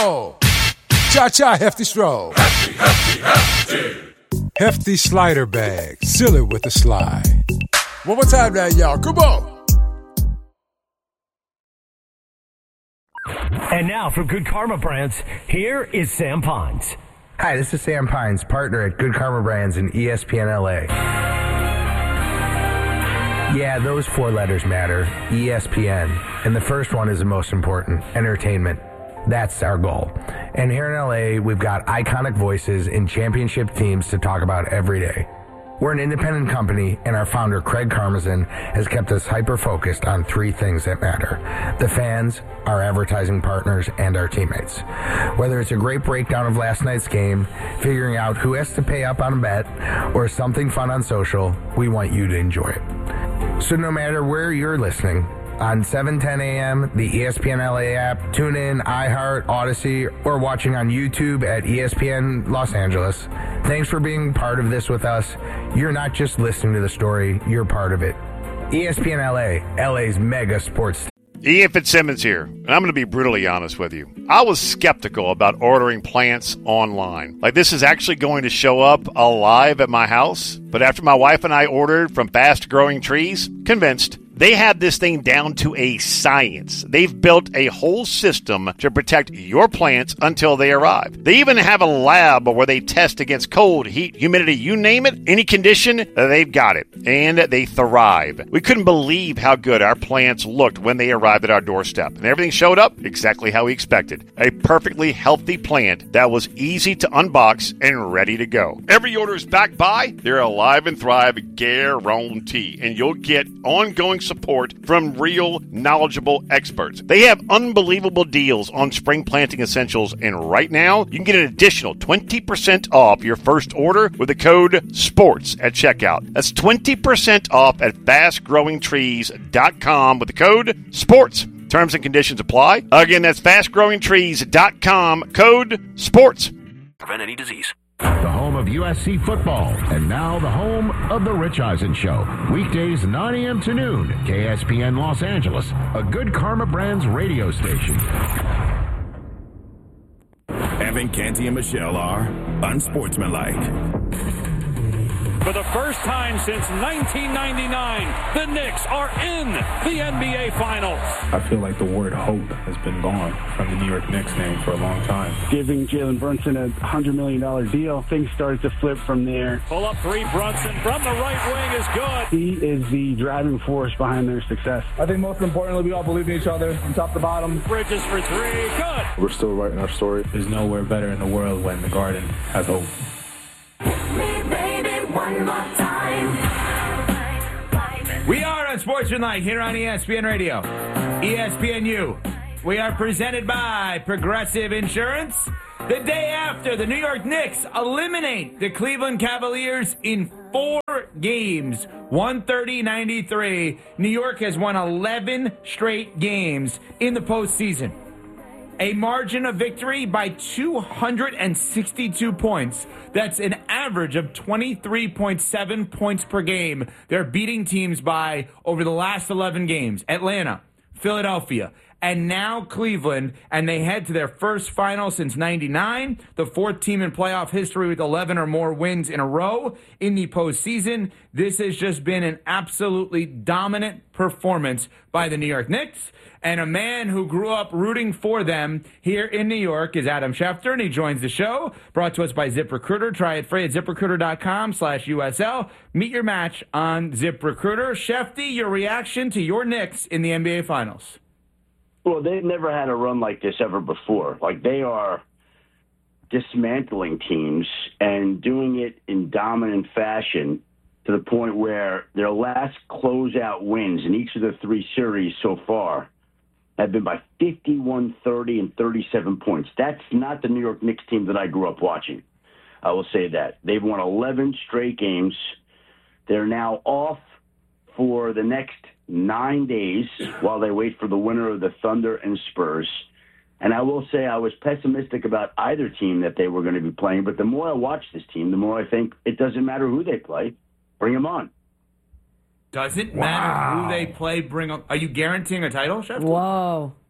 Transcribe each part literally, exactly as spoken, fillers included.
roll. Cha-cha, Hefty stroll. Hefty, hefty, hefty. Hefty slider bag. Seal it with a slide. One more time now, y'all. Come on. And now from Good Karma Brands, here is Sam Pines. Hi, this is Sam Pines, partner at Good Karma Brands in E S P N L A. Yeah, those four letters matter. E S P N. And the first one is the most important. Entertainment. That's our goal. And here in L A, we've got iconic voices and championship teams to talk about every day. We're an independent company, and our founder, Craig Karmazin, has kept us hyper-focused on three things that matter. The fans, our advertising partners, and our teammates. Whether it's a great breakdown of last night's game, figuring out who has to pay up on a bet, or something fun on social, we want you to enjoy it. So no matter where you're listening, on seven ten a.m., the E S P N L A app, tune in, iHeart, Odyssey, or watching on YouTube at E S P N Los Angeles. Thanks for being part of this with us. You're not just listening to the story, you're part of it. E S P N L A, L A's mega sports. Ian Fitzsimmons here, and I'm going to be brutally honest with you. I was skeptical about ordering plants online. Like, this is actually going to show up alive at my house. But after my wife and I ordered from Fast Growing Trees, convinced. They have this thing down to a science. They've built a whole system to protect your plants until they arrive. They even have a lab where they test against cold, heat, humidity, you name it, any condition, they've got it. And they thrive. We couldn't believe how good our plants looked when they arrived at our doorstep. And everything showed up exactly how we expected. A perfectly healthy plant that was easy to unbox and ready to go. Every order is backed by their Alive and Thrive guarantee. And you'll get ongoing support from real, knowledgeable experts. They have unbelievable deals on spring planting essentials, and right now, you can get an additional twenty percent off your first order with the code SPORTS at checkout. That's twenty percent off at fast growing trees dot com with the code SPORTS. Terms and conditions apply. Again, that's fast growing trees dot com, code SPORTS. Prevent any disease. The home of U S C football, and now the home of The Rich Eisen Show. Weekdays nine a.m. to noon, K S P N Los Angeles, a Good Karma Brands radio station. Evan, Canty, and Michelle are unsportsmanlike. For the first time since nineteen ninety-nine, the Knicks are in the N B A Finals. I feel like the word hope has been gone from the New York Knicks name for a long time. Giving Jalen Brunson a one hundred million dollars deal, things started to flip from there. Pull up three, Brunson from the right wing is good. He is the driving force behind their success. I think most importantly, we all believe in each other from top to bottom. Bridges for three, good. We're still writing our story. There's nowhere better in the world when the Garden has hope. One more time. We are Unsportsmanlike here on E S P N Radio, E S P N U. We are presented by Progressive Insurance. The day after the New York Knicks eliminate the Cleveland Cavaliers in four games, one thirty ninety-three, New York has won eleven straight games in the postseason. A margin of victory by two hundred sixty-two points. That's an average of twenty-three point seven points per game. They're beating teams by over the last eleven games. Atlanta, Philadelphia, and now Cleveland, and they head to their first final since ninety-nine, the fourth team in playoff history with eleven or more wins in a row in the postseason. This has just been an absolutely dominant performance by the New York Knicks. And a man who grew up rooting for them here in New York is Adam Schefter, and he joins the show, brought to us by ZipRecruiter. Try it free at ZipRecruiter.com slash USL. Meet your match on ZipRecruiter. Shefty, your reaction to your Knicks in the N B A Finals? Well, they've never had a run like this ever before. Like, they are dismantling teams and doing it in dominant fashion to the point where their last closeout wins in each of the three series so far have been by fifty-one, thirty, and thirty-seven points. That's not the New York Knicks team that I grew up watching. I will say that. They've won eleven straight games. They're now off for the next nine days while they wait for the winner of the Thunder and Spurs. And I will say I was pessimistic about either team that they were going to be playing, but the more I watch this team, the more I think it doesn't matter who they play. Bring them on. Doesn't Wow. matter who they play, bring them. Are you guaranteeing a title, Chef? Whoa.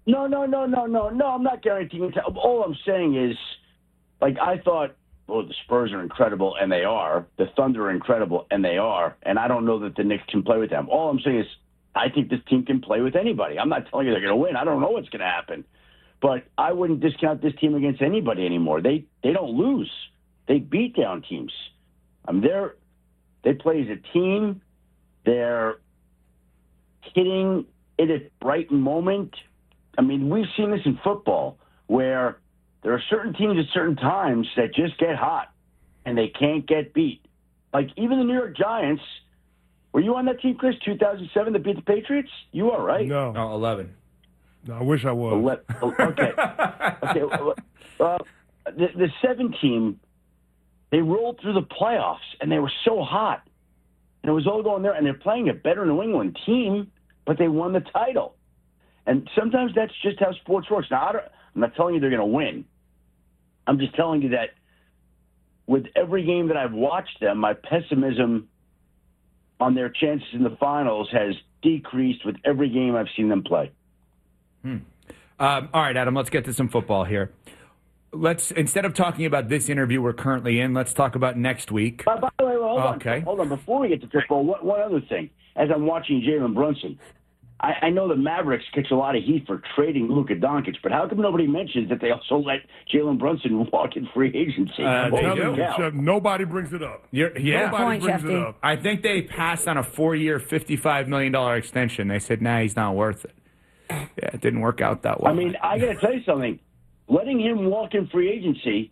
No, no, no, no, no, no. I'm not guaranteeing it. All I'm saying is, like, I thought, well, the Spurs are incredible, and they are. The Thunder are incredible, and they are. And I don't know that the Knicks can play with them. All I'm saying is, I think this team can play with anybody. I'm not telling you they're going to win. I don't know what's going to happen. But I wouldn't discount this team against anybody anymore. They they don't lose. They beat down teams. I mean, they're, they play as a team. They're hitting it at right moment. I mean, we've seen this in football where there are certain teams at certain times that just get hot and they can't get beat. Like even the New York Giants. Were you on that team, Chris, two thousand seven that beat the Patriots? You are, right? No. No, eleven. No, I wish I was. Okay. okay. Uh, the, the seven team, they rolled through the playoffs, and they were so hot. And it was all going there, and they're playing a better New England team, but they won the title. And sometimes that's just how sports works. Now, I don't, I'm not telling you they're going to win. I'm just telling you that with every game that I've watched them, my pessimism on their chances in the finals has decreased with every game I've seen them play. Hmm. Um, all right, Adam, let's get to some football here. Let's instead of talking about this interview we're currently in, let's talk about next week. Uh, by the way, well, hold okay. on. Hold on. Before we get to football, one, one other thing. As I'm watching Jalen Brunson, I, I know the Mavericks catch a lot of heat for trading Luka Doncic, but how come nobody mentions that they also let Jalen Brunson walk in free agency? Uh, they you, Chef, nobody brings it up. You're, yeah, nobody point, brings Shefty. it up. I think they passed on a four-year, fifty-five million dollars extension. They said, nah, he's not worth it. Yeah, it didn't work out that well. I mean, I got to tell you something. Letting him walk in free agency,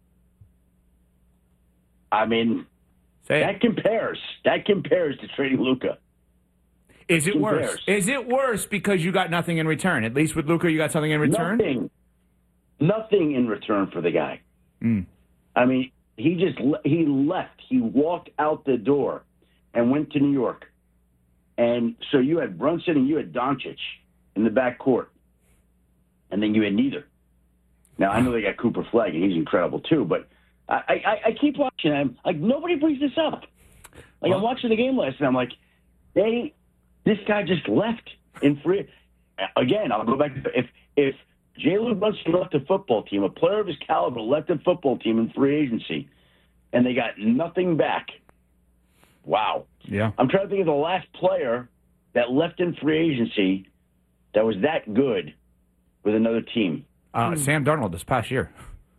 I mean, Say that it. compares. That compares to trading Luka. Is it worse? Is it worse because you got nothing in return? At least with Luka, you got something in return? Nothing. Nothing in return for the guy. Mm. I mean, he just he left. He walked out the door and went to New York. And so you had Brunson and you had Doncic in the back court. And then you had neither. Now, I know they got Cooper Flagg, and he's incredible too, but I, I, I keep watching him. Like, nobody brings this up. Like, well, I'm watching the game last night. I'm like, they, this guy just left in free. Again, I'll go back to if if Jalen Brunson left a football team, a player of his caliber left a football team in free agency, and they got nothing back. Wow. Yeah. I'm trying to think of the last player that left in free agency that was that good with another team. Uh, mm. Sam Darnold this past year.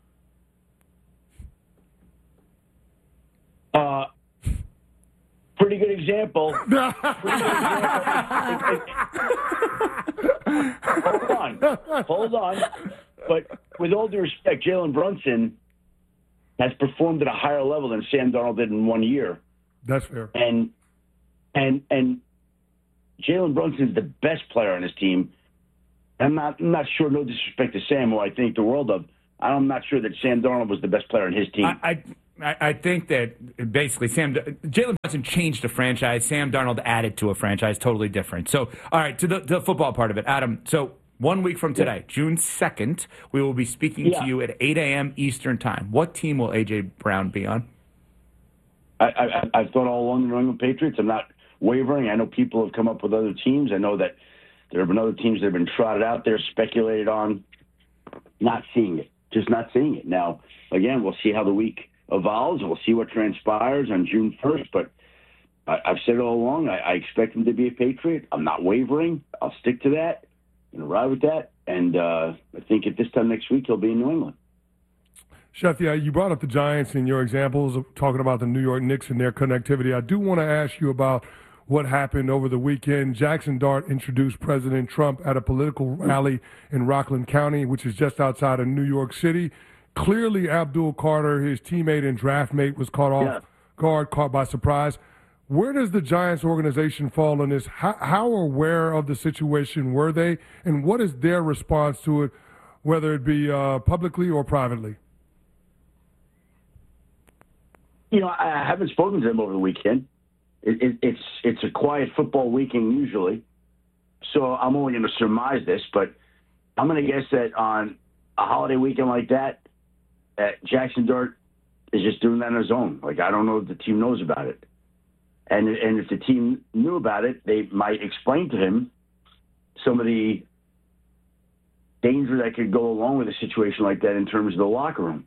Uh, pretty good example. Pretty good example. Hold on. Hold on. But with all due respect, Jalen Brunson has performed at a higher level than Sam Darnold did in one year. That's fair. And and and Jalen Brunson's the best player on his team. I'm not I'm not sure, no disrespect to Sam, who I think the world of. I'm not sure that Sam Darnold was the best player on his team. I I, I think that basically Sam Jalen Brunson changed a franchise. Sam Darnold added to a franchise, totally different. So, all right, to the, the football part of it, Adam. So one week from today, yeah. June second, we will be speaking yeah. to you at eight a.m. Eastern Time. What team will A J. Brown be on? I, I, I've thought all along the New England Patriots. I'm not wavering. I know people have come up with other teams. I know that there have been other teams that have been trotted out there, speculated on, not seeing it, just not seeing it. Now, again, we'll see how the week evolves. We'll see what transpires on June first. But I, I've said it all along, I, I expect him to be a Patriot. I'm not wavering. I'll stick to that and ride with that. And uh, I think at this time next week, he'll be in New England. Chef, yeah, you brought up the Giants in your examples of talking about the New York Knicks and their connectivity. I do want to ask you about what happened over the weekend. Jackson Dart introduced President Trump at a political rally in Rockland County, which is just outside of New York City. Clearly, Abdul Carter, his teammate and draft mate, was caught off yeah. guard, caught by surprise. Where does the Giants organization fall in this? How, how aware of the situation were they, and what is their response to it, whether it be uh, publicly or privately? You know, I haven't spoken to them over the weekend. It, it, it's it's a quiet football weekend usually, so I'm only going to surmise this, but I'm going to guess that on a holiday weekend like that, that Jackson Dart is just doing that on his own. Like, I don't know if the team knows about it. And and if the team knew about it, they might explain to him some of the danger that could go along with a situation like that in terms of the locker room.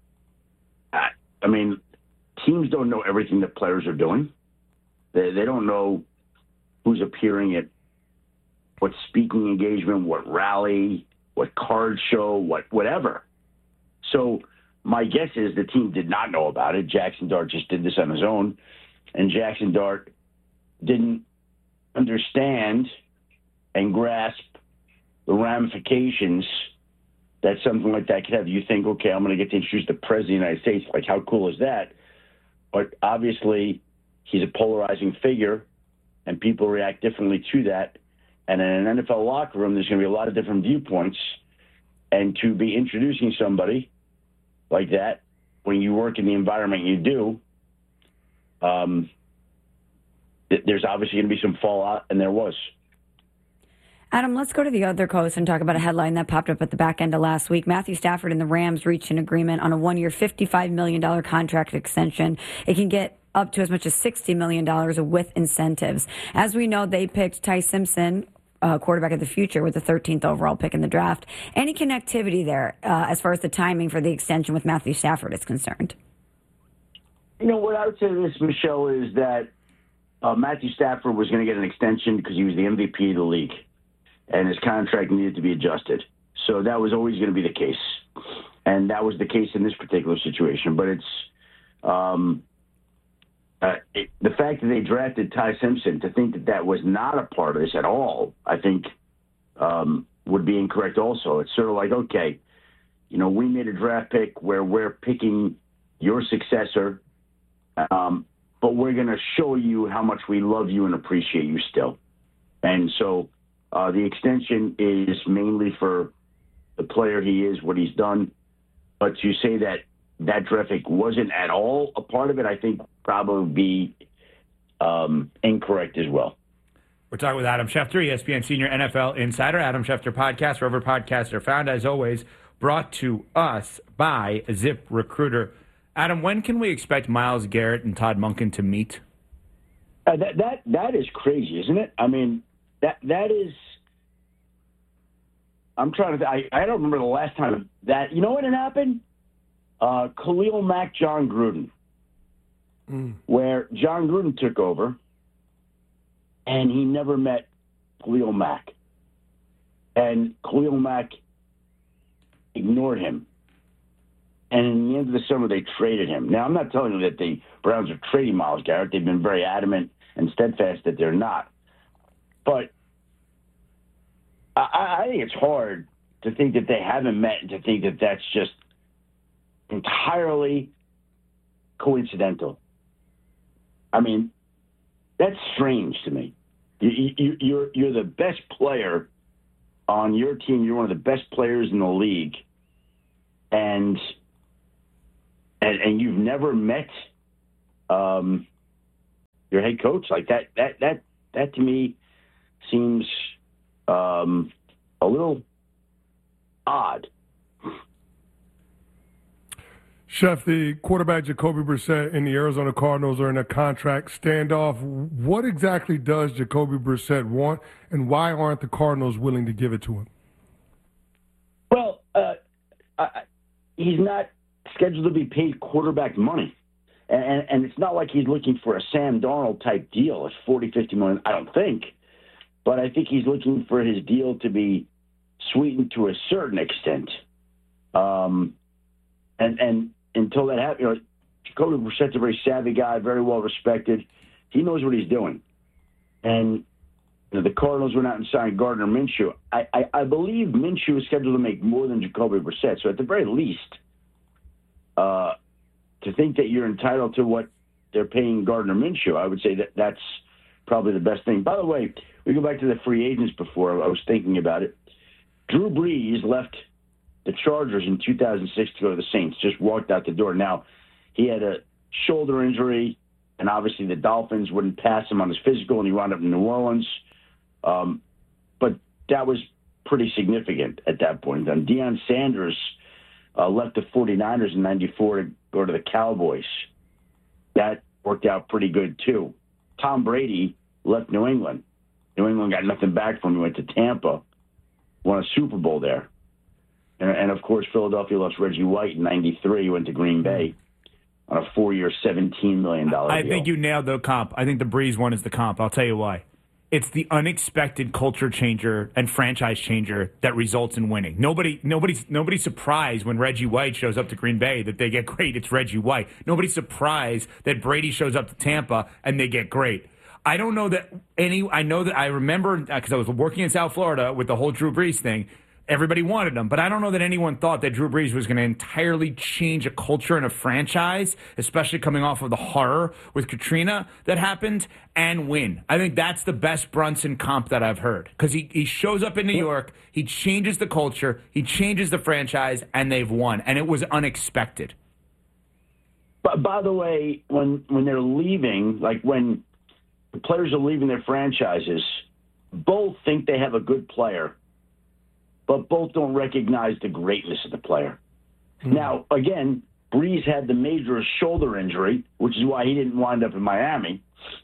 I, I mean, teams don't know everything that players are doing. They, they don't know who's appearing at what speaking engagement, what rally, what card show, what whatever. So my guess is the team did not know about it. Jackson Dart just did this on his own, and Jackson Dart didn't understand and grasp the ramifications that something like that could have. You think, okay, I'm going to get to introduce the President of the United States. Like, how cool is that? But obviously, he's a polarizing figure, and people react differently to that. And in an N F L locker room, there's going to be a lot of different viewpoints. And to be introducing somebody like that when you work in the environment you do, um, th- there's obviously going to be some fallout, and there was. Adam, let's go to the other coast and talk about a headline that popped up at the back end of last week. Matthew Stafford and the Rams reached an agreement on a one-year, fifty-five million dollars contract extension. It can get up to as much as sixty million dollars with incentives. As we know, they picked Ty Simpson, uh, quarterback of the future, with the thirteenth overall pick in the draft. Any connectivity there uh, as far as the timing for the extension with Matthew Stafford is concerned? You know, what I would say to this, Michelle, is that uh, Matthew Stafford was going to get an extension because he was the M V P of the league, and his contract needed to be adjusted. So that was always going to be the case. And that was the case in this particular situation. But it's um, uh, it, the fact that they drafted Ty Simpson, to think that that was not a part of this at all, I think um, would be incorrect also. It's sort of like, okay, you know, we made a draft pick where we're picking your successor, um, but we're going to show you how much we love you and appreciate you still. And so Uh, the extension is mainly for the player he is, what he's done. But to say that that draft pick wasn't at all a part of it, I think probably be um, incorrect as well. We're talking with Adam Schefter, E S P N Senior N F L Insider. Adam Schefter Podcast, wherever podcasts are found, as always, brought to us by ZipRecruiter. Adam, when can we expect Myles Garrett and Todd Monken to meet? Uh, that that that is crazy, isn't it? I mean, That that is, I'm trying to, I, I don't remember the last time that, you know what had happened? Uh, Khalil Mack, John Gruden, mm. where John Gruden took over, and he never met Khalil Mack. And Khalil Mack ignored him. And in the end of the summer, they traded him. Now, I'm not telling you that the Browns are trading Myles Garrett. They've been very adamant and steadfast that they're not. But I, I think it's hard to think that they haven't met and to think that that's just entirely coincidental. I mean, that's strange to me. You, you, you're you're the best player on your team. You're one of the best players in the league, and and, and you've never met um, your head coach like that. That that that to me seems um, a little odd. Chef, the quarterback Jacoby Brissett and the Arizona Cardinals are in a contract standoff. What exactly does Jacoby Brissett want, and why aren't the Cardinals willing to give it to him? Well, uh, I, he's not scheduled to be paid quarterback money. And, and it's not like he's looking for a Sam Darnold type deal. It's forty, fifty million, I don't think. But I think he's looking for his deal to be sweetened to a certain extent. Um, and, and until that happens, you know, Jacoby Brissett's a very savvy guy, very well respected. He knows what he's doing. And you know, the Cardinals went out and signed Gardner Minshew. I, I, I believe Minshew is scheduled to make more than Jacoby Brissett. So at the very least, uh, to think that you're entitled to what they're paying Gardner Minshew, I would say that that's probably the best thing. By the way, we go back to the free agents before. I was thinking about it. Drew Brees left the Chargers in two thousand six to go to the Saints, just walked out the door. Now, he had a shoulder injury, and obviously the Dolphins wouldn't pass him on his physical, and he wound up in New Orleans. Um, but that was pretty significant at that point. And Deion Sanders uh, left the 49ers in ninety-four to go to the Cowboys. That worked out pretty good, too. Tom Brady left New England. New England got nothing back from him. He went to Tampa, won a Super Bowl there. And, and of course, Philadelphia lost Reggie White in ninety-three. He went to Green Bay on a four-year, seventeen million dollars I deal. think you nailed the comp. I think the Breeze one is the comp. I'll tell you why. It's the unexpected culture changer and franchise changer that results in winning. Nobody, nobody's, nobody's surprised when Reggie White shows up to Green Bay that they get great. It's Reggie White. Nobody's surprised that Brady shows up to Tampa and they get great. I don't know that any. I know that I remember because I was working in South Florida with the whole Drew Brees thing. Everybody wanted him, but I don't know that anyone thought that Drew Brees was going to entirely change a culture and a franchise, especially coming off of the horror with Katrina that happened, and win. I think that's the best Brunson comp that I've heard because he, he shows up in New York, he changes the culture, he changes the franchise, and they've won, and it was unexpected. But by the way, when when they're leaving, like when the players are leaving their franchises, both think they have a good player, but both don't recognize the greatness of the player. Mm-hmm. Now, again, Breeze had the major shoulder injury, which is why he didn't wind up in Miami.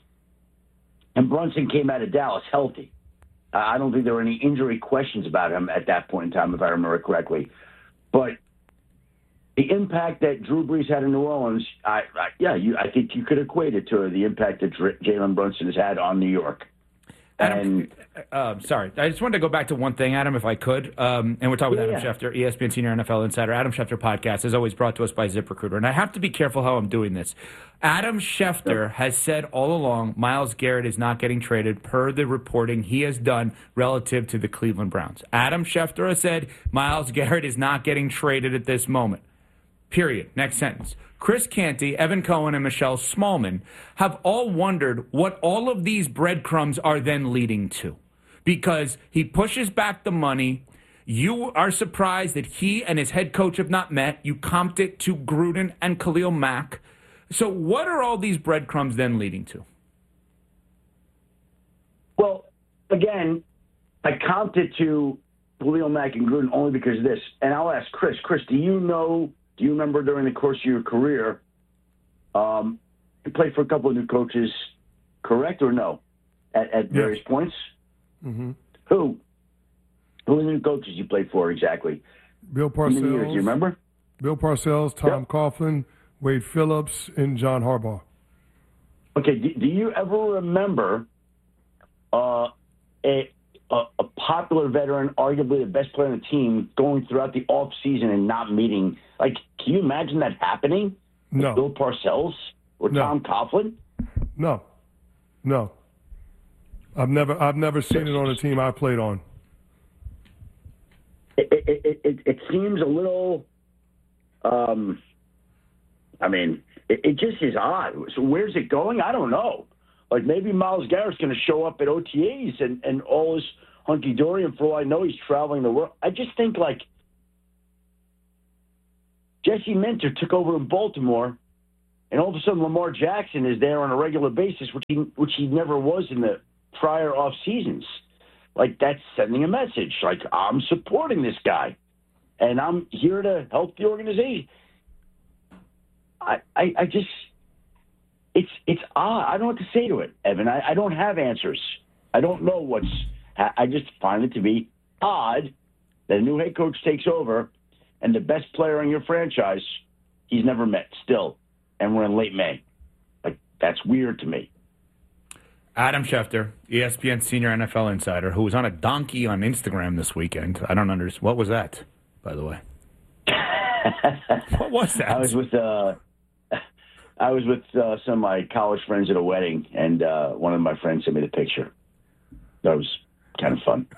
And Brunson came out of Dallas healthy. Uh, I don't think there were any injury questions about him at that point in time, if I remember correctly. But the impact that Drew Brees had in New Orleans, I, I, yeah, you, I think you could equate it to the impact that Jalen Brunson has had on New York. Adam, uh, sorry, I just wanted to go back to one thing, Adam, if I could. Um, and we're talking with yeah. Adam Schefter, E S P N Senior N F L Insider. Adam Schefter podcast is always brought to us by ZipRecruiter. And I have to be careful how I'm doing this. Adam Schefter has said all along Myles Garrett is not getting traded per the reporting he has done relative to the Cleveland Browns. Adam Schefter has said Myles Garrett is not getting traded at this moment. Period. Next sentence. Chris Canty, Evan Cohen, and Michelle Smallman have all wondered what all of these breadcrumbs are then leading to. Because he pushes back the money. You are surprised that he and his head coach have not met. You comped it to Gruden and Khalil Mack. So what are all these breadcrumbs then leading to? Well, again, I comped it to Khalil Mack and Gruden only because of this. And I'll ask Chris. Chris, do you know... Do you remember during the course of your career, um, you played for a couple of new coaches, correct or no, at, at various yes. points? Mm-hmm. Who? Who are the new coaches you played for exactly? Bill Parcells. How many years, do you remember? Bill Parcells, Tom yep. Coughlin, Wade Phillips, and John Harbaugh. Okay, do, do you ever remember uh, a, a, a popular veteran, arguably the best player on the team, going throughout the offseason and not meeting? Like, can you imagine that happening? No. Bill Parcells or no. Tom Coughlin? No. No. I've never I've never seen it on a team I played on. It it, it, it seems a little, um, I mean, it, it just is odd. So where's it going? I don't know. Like maybe Myles Garrett's going to show up at O T As and, and all is hunky-dory, and for all I know, he's traveling the world. I just think, like, Jesse Minter took over in Baltimore, and all of a sudden Lamar Jackson is there on a regular basis, which he which he never was in the prior off seasons. Like, that's sending a message. Like, I'm supporting this guy, and I'm here to help the organization. I I, I just it's it's odd. I don't know what to say to it, Evan. I, I don't have answers. I don't know what's. I just find it to be odd that a new head coach takes over, and the best player in your franchise he's never met still, and we're in late May. Like, that's weird to me. Adam Schefter, E S P N Senior N F L Insider, who was on a donkey on Instagram this weekend. I don't understand. What was that, by the way? What was that? I was with uh, I was with uh, some of my college friends at a wedding, and uh, one of my friends sent me the picture. That was kind of fun.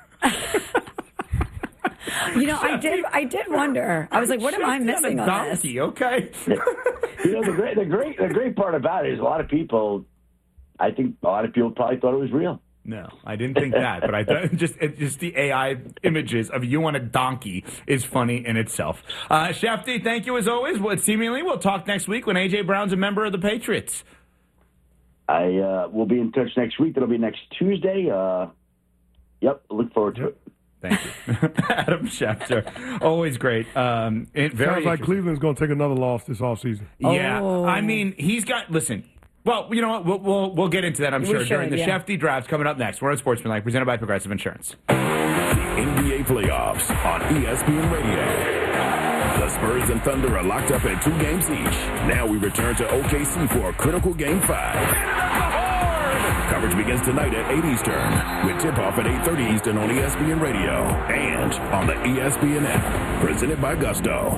You know, I did. I did wonder. I was like, "What am I missing on donkey, this?" Okay. You know, the great, the great, the great part about it is a lot of people. I think a lot of people probably thought it was real. No, I didn't think that, but I thought just it, just the A I images of you on a donkey is funny in itself. Uh, Shefty, thank you as always. Well, seemingly we'll talk next week when A J Brown's a member of the Patriots. I uh, will be in touch next week. That'll be next Tuesday. Uh, yep, look forward to it. Thank you. Adam Schefter. Always great. Um, it, very Sounds like Cleveland's going to take another loss this offseason. Yeah. Oh. I mean, he's got, listen, well, you know what? We'll, we'll, we'll get into that, I'm We sure, should, during the yeah. Shefty Drafts coming up next. We're on Sportsmanlike, presented by Progressive Insurance. N B A playoffs on E S P N Radio. The Spurs and Thunder are locked up at two games each. Now we return to O K C for a critical Game five. Coverage begins tonight at eight Eastern, with tip-off at eight thirty Eastern on E S P N Radio and on the E S P N app. Presented by Gusto.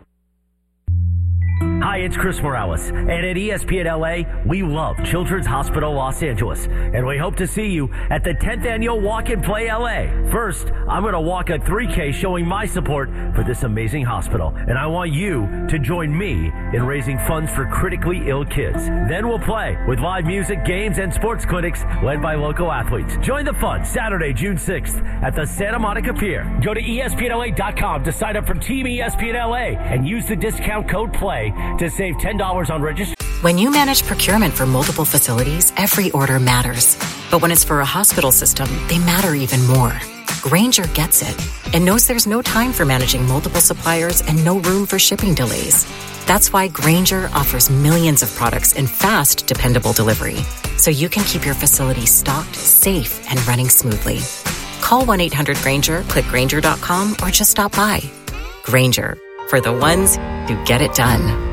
Hi, it's Chris Morales, and at E S P N L A, we love Children's Hospital Los Angeles, and we hope to see you at the tenth Annual Walk and Play L A. First, I'm going to walk a three K showing my support for this amazing hospital, and I want you to join me in raising funds for critically ill kids. Then we'll play with live music, games, and sports clinics led by local athletes. Join the fun Saturday, June sixth at the Santa Monica Pier. Go to E S P N L A dot com to sign up for Team E S P N L A and use the discount code PLAY to save ten dollars on registration. When you manage procurement for multiple facilities, every order matters. But when it's for a hospital system, they matter even more. Grainger gets it and knows there's no time for managing multiple suppliers and no room for shipping delays. That's why Grainger offers millions of products in fast, dependable delivery, so you can keep your facility stocked, safe, and running smoothly. Call one eight hundred Grainger, click Grainger dot com, or just stop by. Grainger, for the ones who get it done.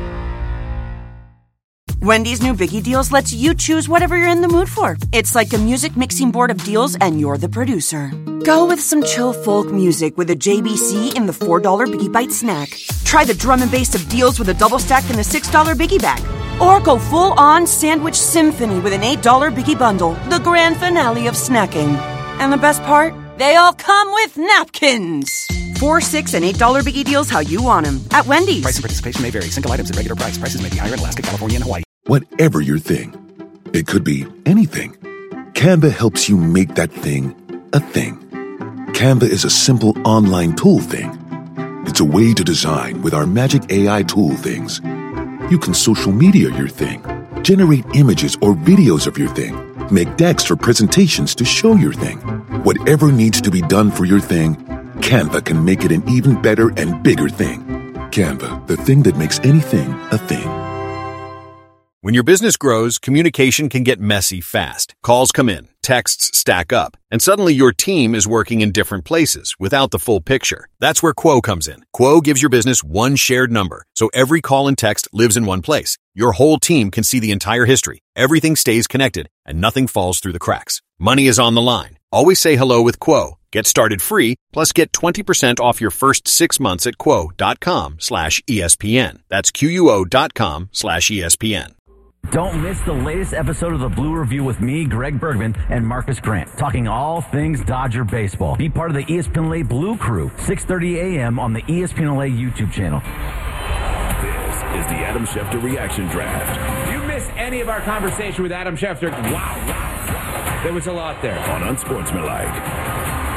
Wendy's new Biggie Deals lets you choose whatever you're in the mood for. It's like a music mixing board of deals, and you're the producer. Go with some chill folk music with a J B C in the four dollar Biggie Bite snack. Try the drum and bass of deals with a double stack in the six dollar Biggie Bag. Or go full-on sandwich symphony with an eight dollar Biggie Bundle, the grand finale of snacking. And the best part? They all come with napkins. Four, six, and eight dollar Biggie Deals how you want them at Wendy's. Price and participation may vary. Single items at regular price. Prices may be higher in Alaska, California, and Hawaii. Whatever your thing, it could be anything. Canva helps you make that thing a thing. Canva is a simple online tool thing. It's a way to design with our magic A I tool things. You can social media your thing, generate images or videos of your thing, make decks for presentations to show your thing. Whatever needs to be done for your thing, Canva can make it an even better and bigger thing. Canva, the thing that makes anything a thing. When your business grows, communication can get messy fast. Calls come in, texts stack up, and suddenly your team is working in different places without the full picture. That's where Quo comes in. Quo gives your business one shared number, so every call and text lives in one place. Your whole team can see the entire history. Everything stays connected, and nothing falls through the cracks. Money is on the line. Always say hello with Quo. Get started free, plus get twenty percent off your first six months at quo.com slash ESPN. That's Q-U-O dot com slash ESPN. Don't miss the latest episode of the Blue Review with me, Greg Bergman, and Marcus Grant, talking all things Dodger baseball. Be part of the E S P N L A Blue Crew, six thirty a.m. on the E S P N L A YouTube channel. This is the Adam Schefter Reaction Draft. If you miss any of our conversation with Adam Schefter, wow, wow, wow. There was a lot there. On Unsportsmanlike.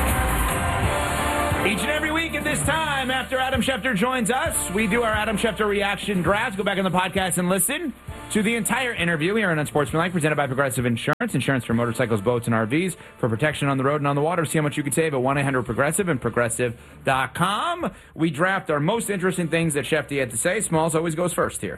Each and every week at this time, after Adam Schefter joins us, we do our Adam Schefter Reaction Draft. Go back on the podcast and listen to the entire interview here on Unsportsmanlike, presented by Progressive Insurance. Insurance for motorcycles, boats, and R Vs for protection on the road and on the water. See how much you can save at one eight hundred progressive and progressive dot com. We draft our most interesting things that Schefty had to say. Smalls always goes first here.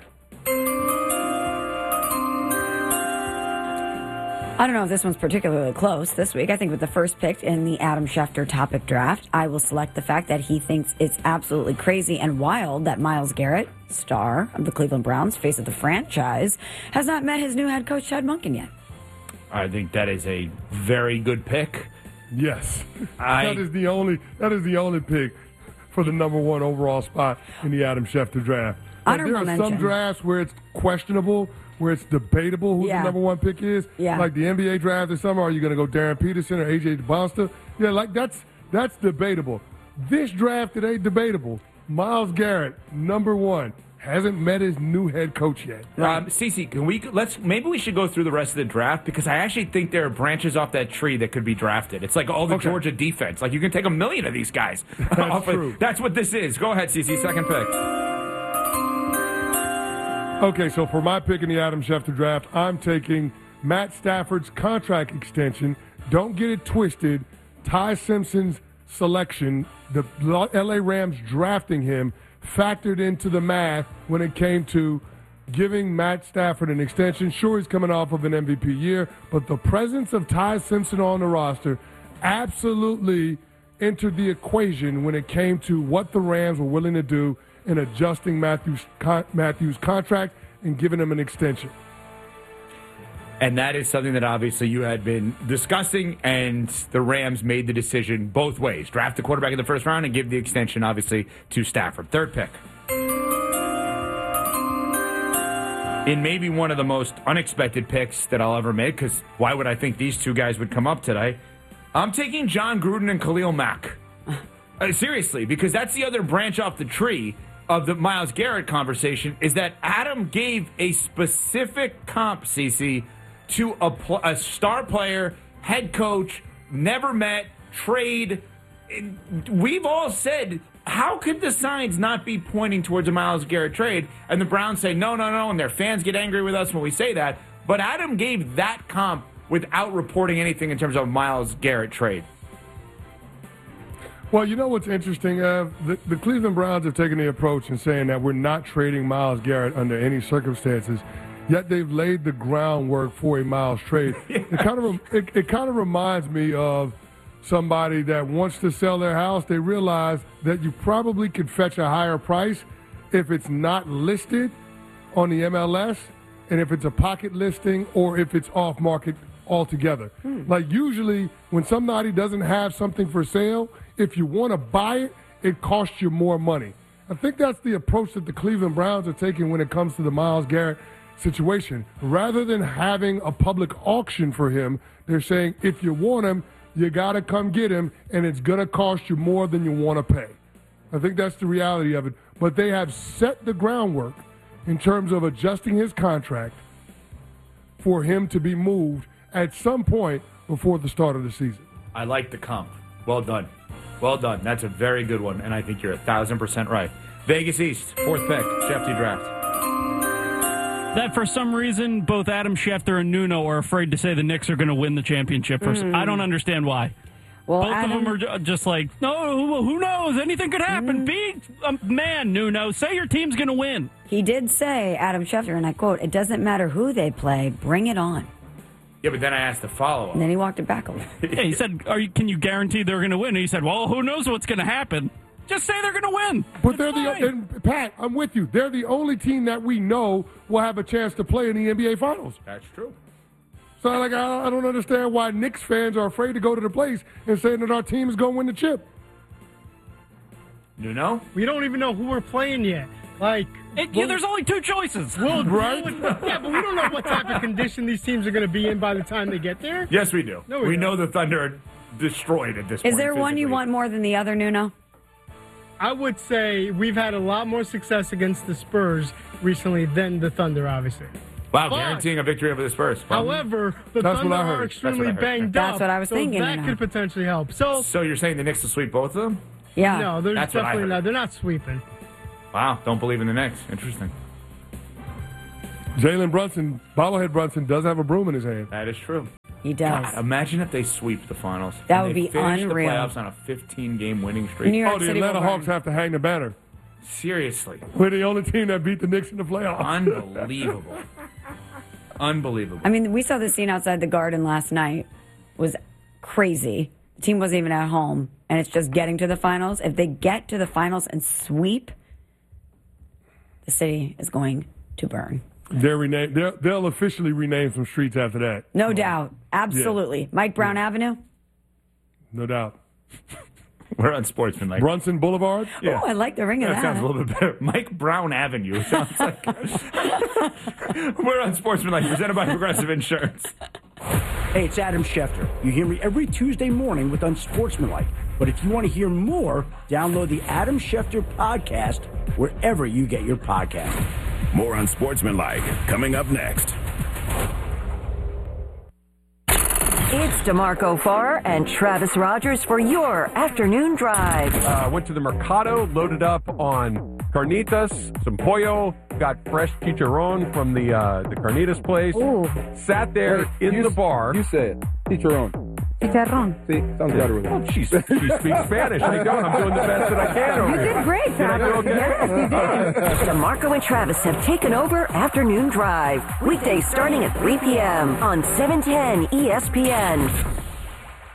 I don't know if this one's particularly close this week. I think with the first pick in the Adam Schefter topic draft, I will select the fact that he thinks it's absolutely crazy and wild that Myles Garrett, star of the Cleveland Browns, face of the franchise, has not met his new head coach, Chad Munkin, yet. I think that is a very good pick. Yes. I, that is the only that is the only pick for the number one overall spot in the Adam Schefter draft. Now, there are mention. some drafts where it's questionable, where it's debatable who yeah. the number one pick is. Yeah. Like the N B A draft this summer, are you going to go Darren Peterson or A J DeBonsta? Yeah, like that's that's debatable. This draft, it ain't debatable. Myles Garrett, number one, hasn't met his new head coach yet. Um, Cece, can we let's maybe we should go through the rest of the draft, because I actually think there are branches off that tree that could be drafted. It's like all the Okay. Georgia defense. Like you can take a million of these guys. That's true. Of, that's what this is. Go ahead, Cece. Second pick. Okay, so for my pick in the Adam Schefter draft, I'm taking Matt Stafford's contract extension. Don't get it twisted. Ty Simpson's selection, the L A Rams drafting him, factored into the math when it came to giving Matt Stafford an extension. Sure, he's coming off of an M V P year, but the presence of Ty Simpson on the roster absolutely entered the equation when it came to what the Rams were willing to do in adjusting Matthews, con- Matthews' contract and giving him an extension. And that is something that obviously you had been discussing, and the Rams made the decision both ways. Draft the quarterback in the first round and give the extension, obviously, to Stafford. Third pick. In maybe one of the most unexpected picks that I'll ever make, because why would I think these two guys would come up today? I'm taking John Gruden and Khalil Mack. Uh, seriously, because that's the other branch off the tree of the Myles Garrett conversation, is that Adam gave a specific comp, Cece, to a, pl- a star player, head coach, never met, trade. We've all said, how could the signs not be pointing towards a Myles Garrett trade? And the Browns say, no, no, no, and their fans get angry with us when we say that. But Adam gave that comp without reporting anything in terms of a Myles Garrett trade. Well, you know what's interesting, Ev? The, the Cleveland Browns have taken the approach in saying that we're not trading Myles Garrett under any circumstances, yet they've laid the groundwork for a Myles trade. yeah. It kind of it, it kind of reminds me of somebody that wants to sell their house. They realize that you probably could fetch a higher price if it's not listed on the M L S, and if it's a pocket listing, or if it's off market altogether. Hmm. Like usually when somebody doesn't have something for sale, if you want to buy it, it costs you more money. I think that's the approach that the Cleveland Browns are taking when it comes to the Myles Garrett situation. Rather than having a public auction for him, they're saying if you want him, you got to come get him, and it's going to cost you more than you want to pay. I think that's the reality of it. But they have set the groundwork in terms of adjusting his contract for him to be moved at some point before the start of the season. I like the comp. Well done. Well done. That's a very good one, and I think you're a thousand percent right. Vegas East, fourth pick, Schefty draft. That for some reason, both Adam Schefter and Nuno are afraid to say the Knicks are going to win the championship. For mm. I don't understand why. Well, both Adam, of them are just like, no, who, who knows? Anything could happen. Mm. Be a man, Nuno. Say your team's going to win. He did say, Adam Schefter, and I quote, "It doesn't matter who they play, bring it on." Yeah, but then I asked the follow-up. And then he walked it back a little. Yeah, he said, Are you, can you guarantee they're going to win? And he said, well, who knows what's going to happen? Just say they're going to win. But it's they're fine. the and Pat, I'm with you. They're the only team that we know will have a chance to play in the N B A Finals. That's true. So like I, I don't understand why Knicks fans are afraid to go to the place and saying that our team is going to win the chip. You know? We don't even know who we're playing yet. Like, it, yeah, there's only two choices. We'll, right? We'll, yeah, but we don't know what type of condition these teams are going to be in by the time they get there. Yes, we do. No, we, we don't. know the Thunder are destroyed at this Is point. Is there physically. one you want more than the other, Nuno? I would say we've had a lot more success against the Spurs recently than the Thunder, obviously. Wow, but, guaranteeing a victory over the Spurs. Fun. However, the That's Thunder what I heard. are extremely That's banged up. That's what I was so thinking. That you know. could potentially help. So, so you're saying the Knicks will sweep both of them? Yeah. No, they're That's what I definitely heard. not. They're not sweeping. Wow, don't believe in the Knicks. Interesting. Jalen Brunson, bobblehead Brunson, does have a broom in his hand. That is true. He does. God, imagine if they sweep the finals. That and would they be finish unreal. The playoffs on a fifteen-game winning streak. New York oh, the City Atlanta will Hawks burn. have to hang the banner. Seriously. We're the only team that beat the Knicks in the playoffs. Unbelievable. Unbelievable. I mean, we saw the scene outside the Garden last night. It was crazy. The team wasn't even at home, and it's just getting to the finals. If they get to the finals and sweep, the city is going to burn. They're rename, they're, they'll officially rename some streets after that. No doubt. Absolutely. Yeah. Mike Brown yeah. Avenue? No doubt. We're on Sportsman. Like Brunson Boulevard? Yeah. Oh, I like the ring of that. That sounds a little bit better. Mike Brown Avenue. Sounds like. We're on Sportsman, like presented by Progressive Insurance. Hey, it's Adam Schefter. You hear me every Tuesday morning with Unsportsmanlike. But if you want to hear more, download the Adam Schefter podcast wherever you get your podcast. More Unsportsmanlike coming up next. It's DeMarco Farr and Travis Rogers for your afternoon drive. Uh, went to the Mercado, loaded up on carnitas, some pollo, got fresh chicharron from the uh, the carnitas place. Ooh. Sat there Wait, in you, the bar. You say it. Chicharron. Chicharron. See, sounds better with well, it. she, she speaks Spanish. I don't. I'm doing the best that I can over You here. did great, Did I do Travis. okay? Yes, you did. DeMarco and Travis have taken over Afternoon Drive. Weekdays starting at three p.m. on seven ten E S P N.